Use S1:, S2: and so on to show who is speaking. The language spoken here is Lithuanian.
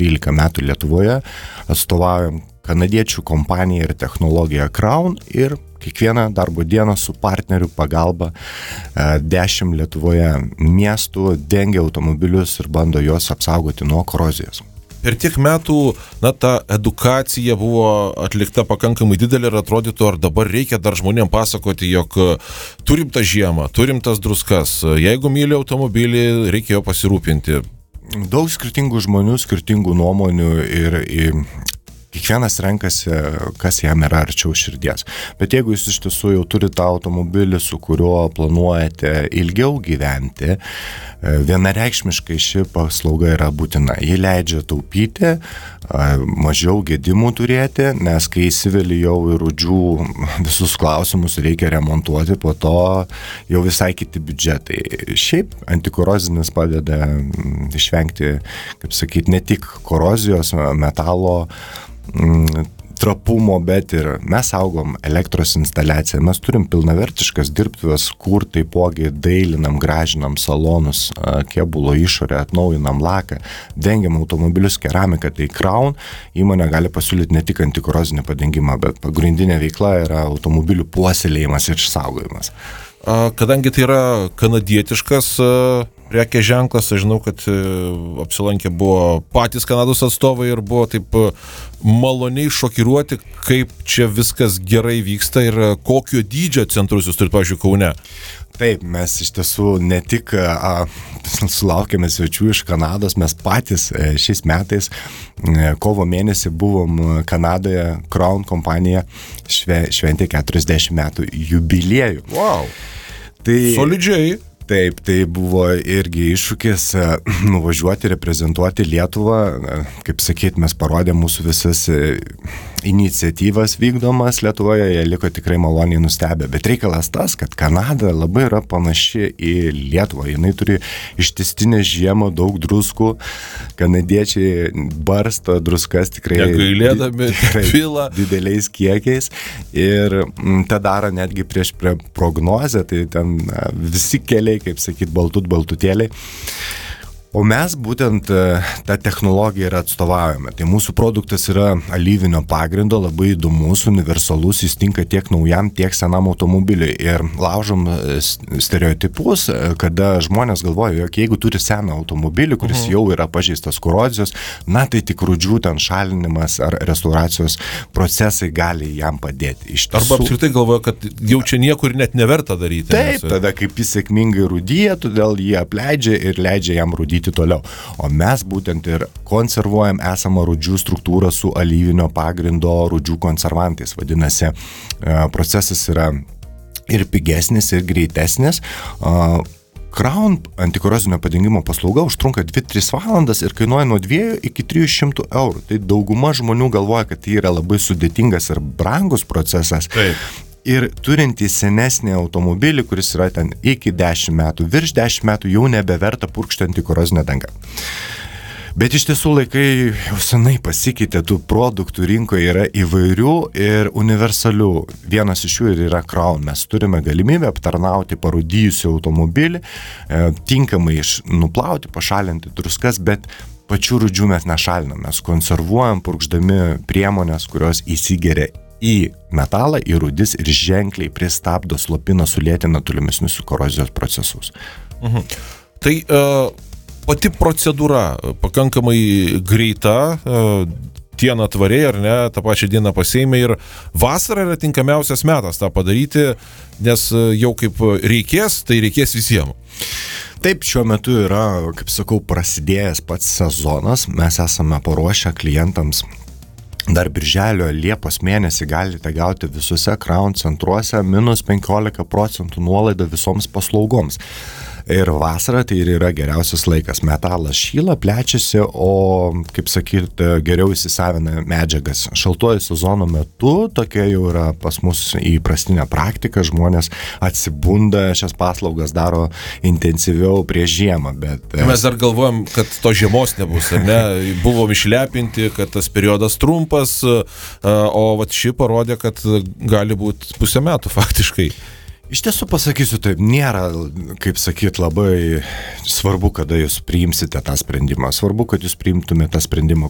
S1: 13 metų Lietuvoje, atstovaujam kanadiečių kompaniją ir technologiją Crown ir kiekvieną darbo dieną su partnerių pagalba 10 Lietuvoje miestų dengia automobilius ir bando juos apsaugoti nuo korozijos.
S2: Per tiek metų, ta edukacija buvo atlikta pakankamai didelė ir atrodytų, ar dabar reikia dar žmonėms pasakoti, jog turim tą žiemą, turim tas druskas, jeigu myli automobilį, reikia jo pasirūpinti.
S1: Daug skirtingų žmonių, skirtingų nuomonių ir kiekvienas renkasi, kas jam yra arčiau širdies. Bet jeigu jūs iš tiesų jau turite tą automobilį, su kuriuo planuojate ilgiau gyventi, vienareikšmiškai ši paslauga yra būtina. Ji leidžia taupyti, mažiau gedimų turėti, nes kai įsiveli jau į rūdžių visus klausimus reikia remontuoti, po to jau visai kiti biudžetai. Šiaip antikorozinis padeda išvengti, kaip sakyti, ne tik korozijos, metalo, trapumo, bet ir mes saugom elektros instaliaciją, mes turim pilnavertiškas dirbtuves, kur taipogi dailinam, gražinam salonus, kėbulo išorę, atnaujinam laką, dengiam automobilius keramiką, tai Crown įmonė gali pasiūlyti ne tik antikorozinį padengimą, bet pagrindinė veikla yra automobilių puoselėjimas ir išsaugojimas.
S2: Kadangi tai yra kanadietiškas prekės ženklas, aš žinau, kad apsilankė buvo patys Kanados atstovai ir buvo taip maloniai šokiruoti, kaip čia viskas gerai vyksta ir kokio dydžio centrus jūs turite, pavyzdžiui, Kaune.
S1: Taip, mes iš tiesų ne tik sulaukėme svečių iš Kanados, mes patys šiais metais kovo mėnesį buvom Kanadoje, Crown kompanija šventė 40 metų jubiliejų.
S2: Wow, solidžiai.
S1: Taip, tai buvo irgi iššūkis nuvažiuoti, reprezentuoti Lietuvą. Kaip sakyt, mes parodėm mūsų visas iniciatyvas vykdomas Lietuvoje, jie liko tikrai maloniai nustebę. Bet reikalas tas, kad Kanada labai yra panaši į Lietuvą. Jinai turi ištistinę žiemą, daug druskų. Kanadiečiai barsto druskas tikrai
S2: negailėdami, pila
S1: dideliais kiekiais. Ir tą daro netgi prieš prognozę, tai ten visi keliai, kaip sakyt, baltutėliai. O mes būtent tą technologiją ir atstovaujame. Tai mūsų produktas yra alyvinio pagrindo, labai įdomus, universalus, jis tinka tiek naujam, tiek senam automobiliui. Ir laužom stereotipus, kada žmonės galvoja, jog jeigu turi seną automobilį, kuris jau yra pažeistas korozijos, tai tik rūdžių ten šalinimas ar restauracijos procesai gali jam padėti.
S2: Arba apskritai galvoja, kad jau čia niekur net neverta daryti.
S1: Taip, tada kaip jis sėkmingai rūdyja, todėl jį apleidžia ir leidžia jam rūdyti toliau. O mes būtent ir konservuojam esamą rūdžių struktūrą su alyvinio pagrindo rūdžių konservantais. Vadinasi, procesas yra ir pigesnis, ir greitesnis. Crown antikorozinio padengimo paslauga užtrunka 2-3 valandas ir kainuoja nuo 2 iki 300 eurų. Tai dauguma žmonių galvoja, kad tai yra labai sudėtingas ir brangus procesas.
S2: Taip.
S1: Ir turintys senesnį automobilį, kuris yra ten iki 10 metų, virš 10 metų, jau nebeverta purkšti antikorozinę dangą. Bet iš tiesų laikai jau senai pasikeitė, tų produktų rinkoje yra įvairių ir universalių. Vienas iš jų ir yra Crown. Mes turime galimybę aptarnauti parūdijusių automobilį, tinkamai nuplauti, pašalinti druskas, bet pačių rūdžių mes nešalinam. Mes konservuojam, purkšdami priemonės, kurios įsigeria į metalą, į rūdis ir ženkliai pristabdo, slopina, sulėtina tolimesnius korozijos procesus.
S2: Tai pati procedūra pakankamai greita, dieną tvariai, ar ne, tą pačią dieną pasiėmė ir vasara yra tinkamiausias metas tą padaryti, nes jau kaip reikės, tai reikės visiems.
S1: Taip, šiuo metu yra, kaip sakau, prasidėjęs pats sezonas, mes esame paruošę klientams. Dar birželio, Liepos mėnesį galite gauti visuose Crown centruose -15% nuolaidą visoms paslaugoms. Ir vasara tai ir yra geriausias laikas. Metalas šyla, plečiasi, o, kaip sakyt, geriau įsisavina medžiagas. Šaltuoju sezono metu tokia jau yra pas mus įprastinė praktika, žmonės atsibunda, šias paslaugas daro intensyviau prieš žiemą, bet...
S2: Mes dar galvojam, kad to žiemos nebus, ar ne? Buvom išlepinti, kad tas periodas trumpas, o vat ši parodė, kad gali būti pusę metų faktiškai.
S1: Iš tiesų pasakysiu taip, nėra, kaip sakyt, labai svarbu, kada jūs priimsite tą sprendimą. Svarbu, kad jūs priimtumėte tą sprendimą